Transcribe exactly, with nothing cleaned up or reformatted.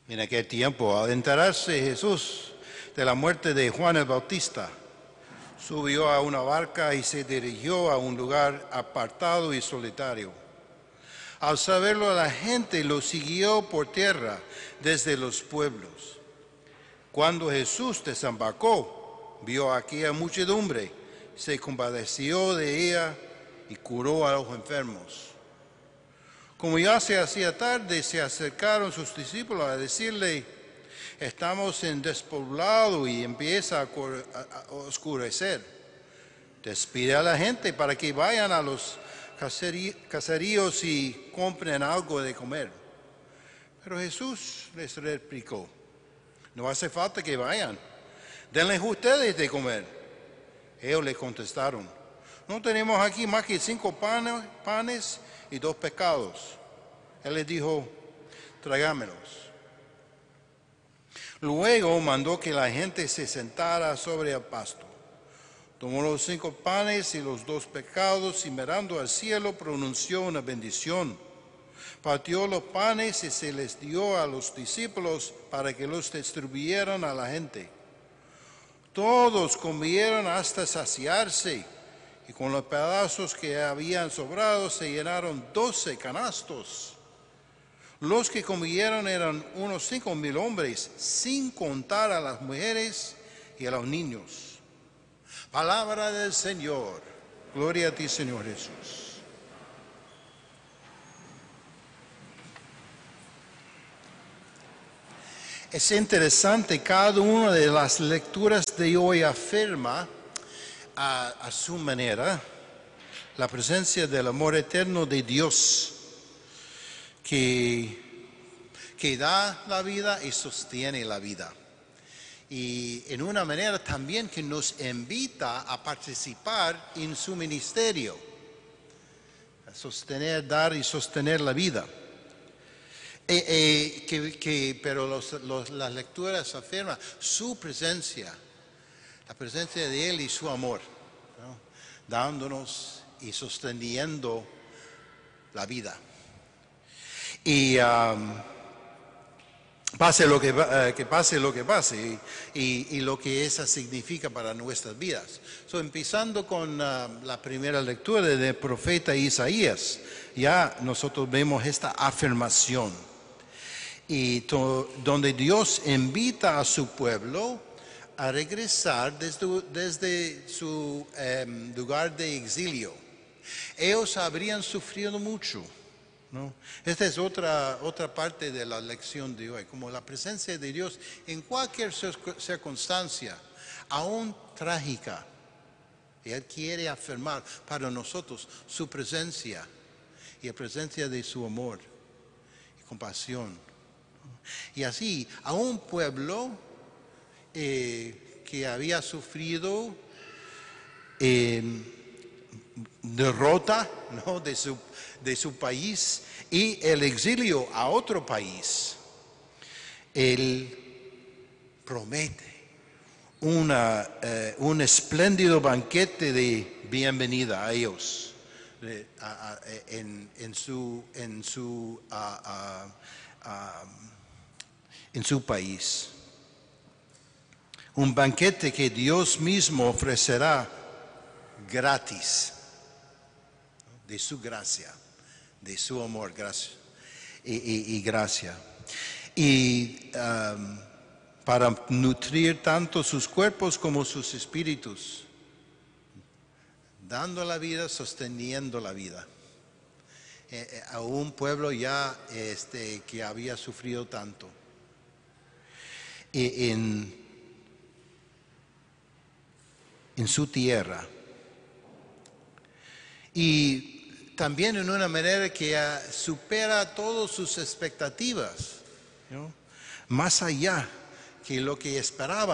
En aquel tiempo, al enterarse Jesús de la muerte de Juan el Bautista, subió a una barca y se dirigió a un lugar apartado y solitario. Al saberlo, la gente lo siguió por tierra desde los pueblos. Cuando Jesús desembarcó, vio a aquella muchedumbre, se compadeció de ella y curó a los enfermos. Como ya se hacía tarde, se acercaron sus discípulos a decirle: estamos en despoblado y empieza a oscurecer. Despide a la gente para que vayan a los caseríos y compren algo de comer. Pero Jesús les replicó: no hace falta que vayan, denles ustedes de comer. Ellos le contestaron: no tenemos aquí más que cinco panes, panes y dos pescados. Él les dijo: tráigamelos. Luego mandó que la gente se sentara sobre el pasto. Tomó los cinco panes y los dos pescados y mirando al cielo pronunció una bendición. Partió los panes y se les dio a los discípulos para que los distribuyeran a la gente. Todos comieron hasta saciarse, y con los pedazos que habían sobrado se llenaron doce canastos. Los que comieron eran unos cinco mil hombres, sin contar a las mujeres y a los niños. Palabra del Señor. Gloria a ti, Señor Jesús. Es interesante, cada una de las lecturas de hoy afirma a, a su manera la presencia del amor eterno de Dios que, que da la vida y sostiene la vida. Y en una manera también que nos invita a participar en su ministerio, a sostener, dar y sostener la vida. Eh, eh, que, que, pero los, los, las lecturas afirman su presencia, la presencia de Él y su amor, ¿no? Dándonos y sosteniendo la vida. Y um, pase lo que, uh, que pase lo que pase y, y, y lo que eso significa para nuestras vidas. So, empezando con uh, la primera lectura del profeta Isaías, ya nosotros vemos esta afirmación. Y to, donde Dios invita a su pueblo a regresar desde, desde su eh, lugar de exilio. Ellos habrían sufrido mucho, ¿no? Esta es otra, otra parte de la lección de hoy, como la presencia de Dios en cualquier circunstancia, aún trágica. Él quiere afirmar para nosotros su presencia y la presencia de su amor y compasión. Y así, a un pueblo eh, que había sufrido eh, derrota, ¿no? de, su, de su país y el exilio a otro país, Él promete una, eh, un espléndido banquete de bienvenida a ellos eh, a, a, en, en su... En su a, a, a, en su país. Un banquete que Dios mismo ofrecerá gratis, de su gracia, de su amor, gracia y, y, y gracia. Y um, para nutrir tanto sus cuerpos como sus espíritus, dando la vida, sosteniendo la vida. Eh, a un pueblo ya este, que había sufrido tanto. En, en su tierra. Y también en una manera que uh, supera todas sus expectativas, ¿no? Más allá que lo que esperaban.